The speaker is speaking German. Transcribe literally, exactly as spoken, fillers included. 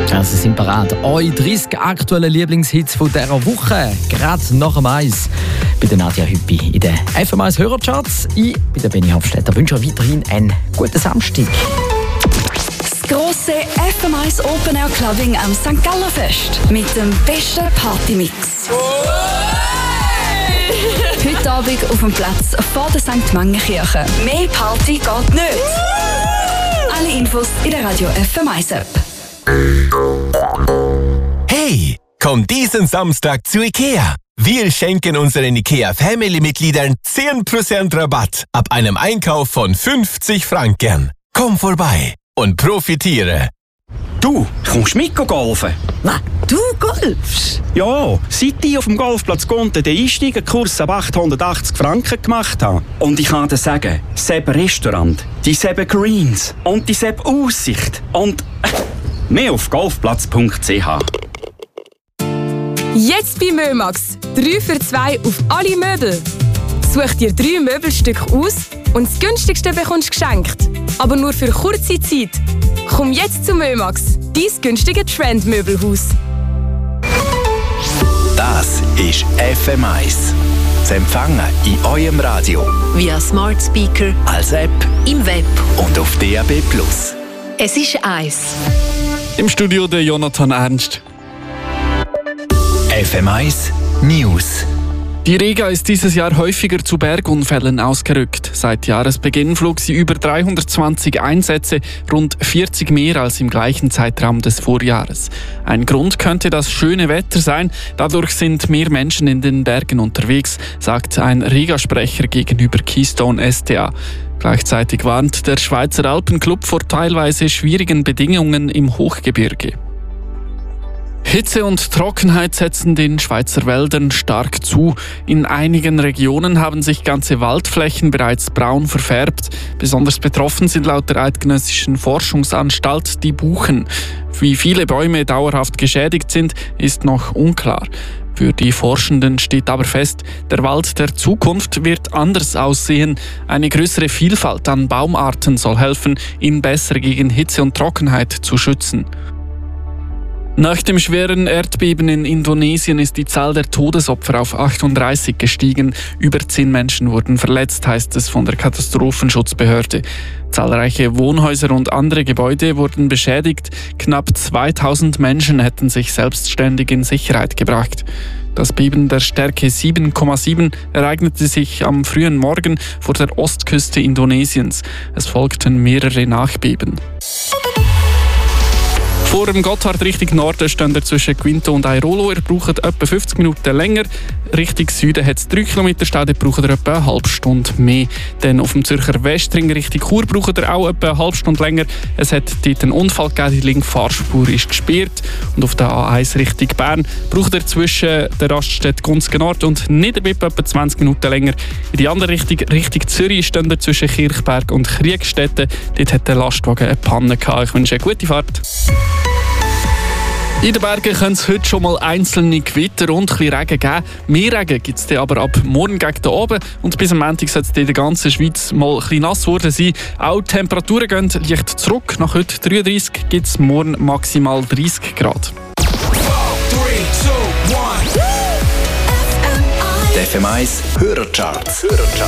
Also sind parat. Eure dreißig aktuellen Lieblingshits von dieser Woche. Gerade nach dem Eis. Bei der Nadja Hüppi in den F M eins Hörercharts. Ich bin der Benni Hofstetter. Ich wünsche euch weiterhin einen guten Samstag. Das grosse F M eins Open Air Clubbing am Sankt Galler Fest. Mit dem besten Partymix. Heute Abend auf dem Platz vor der Sankt Mangenkirche. Mehr Party geht nicht. Alle Infos in der Radio F M eins App. Hey, komm diesen Samstag zu IKEA. Wir schenken unseren IKEA-Family-Mitgliedern zehn Prozent Rabatt ab einem Einkauf von fünfzig Franken. Komm vorbei und profitiere. Du, kommst mit golfen? Was? Du golfst? Ja, seit ich auf dem Golfplatz Gonten den Einsteigerkurs ab achthundertachtzig Franken gemacht habe. Und ich kann dir sagen, Sepp Restaurant, die Sepp Greens und die Sepp Aussicht und äh, mehr auf golfplatz punkt c h. Jetzt bei Mömax. drei für zwei auf alle Möbel. Such dir drei Möbelstücke aus und das günstigste bekommst du geschenkt. Aber nur für kurze Zeit. Komm jetzt zu Mömax, dein günstige Trendmöbelhaus. Das ist F M eins. Zu empfangen in eurem Radio. Via Smart Speaker, Als App im Web. und auf D A B plus. Es ist eins. Im Studio der Jonathan Ernst. F M eins News. Die Riga ist dieses Jahr häufiger zu Bergunfällen ausgerückt. Seit Jahresbeginn flog sie über dreihundertzwanzig Einsätze, rund vierzig mehr als im gleichen Zeitraum des Vorjahres. Ein Grund könnte das schöne Wetter sein. Dadurch sind mehr Menschen in den Bergen unterwegs, sagt ein Riga-Sprecher gegenüber Keystone S T A. Gleichzeitig warnt der Schweizer Alpenclub vor teilweise schwierigen Bedingungen im Hochgebirge. Hitze und Trockenheit setzen den Schweizer Wäldern stark zu. In einigen Regionen haben sich ganze Waldflächen bereits braun verfärbt. Besonders betroffen sind laut der Eidgenössischen Forschungsanstalt die Buchen. Wie viele Bäume dauerhaft geschädigt sind, ist noch unklar. Für die Forschenden steht aber fest, der Wald der Zukunft wird anders aussehen. Eine größere Vielfalt an Baumarten soll helfen, ihn besser gegen Hitze und Trockenheit zu schützen. Nach dem schweren Erdbeben in Indonesien ist die Zahl der Todesopfer auf achtunddreißig gestiegen. Über zehn Menschen wurden verletzt, heißt es von der Katastrophenschutzbehörde. Zahlreiche Wohnhäuser und andere Gebäude wurden beschädigt. Knapp zweitausend Menschen hätten sich selbstständig in Sicherheit gebracht. Das Beben der Stärke sieben Komma sieben ereignete sich am frühen Morgen vor der Ostküste Indonesiens. Es folgten mehrere Nachbeben. Vor dem Gotthard Richtung Norden stehen wir zwischen Quinto und Airolo. Ihr braucht etwa fünfzig Minuten länger. Richtung Süden hat es drei Kilometer Stau, dort braucht ihr etwa eine halbe Stunde mehr. Dann auf dem Zürcher Westring Richtung Chur braucht ihr auch etwa eine halbe Stunde länger. Es hat dort einen Unfall gegeben, die linke Fahrspur ist gesperrt. Und auf der A eins Richtung Bern braucht ihr zwischen der Raststätte Gunzgen Nord und Niederbipp etwa zwanzig Minuten länger. In die andere Richtung, Richtung Zürich, stehen ihr zwischen Kirchberg und Kriegstetten. Dort hat der Lastwagen eine Panne gehabt. Ich wünsche eine gute Fahrt. In den Bergen können es heute schon mal einzelne Gewitter und ein bisschen Regen geben. Mehr Regen gibt es aber ab morgen gegen den Abend. Und bis am Montag soll es in der ganzen Schweiz mal ein bisschen nass worden sein. Auch die Temperaturen gehen leicht zurück. Nach heute dreiunddreißig gibt es morgen maximal dreißig Grad. Die F M eins Hörercharts. Hörercharts.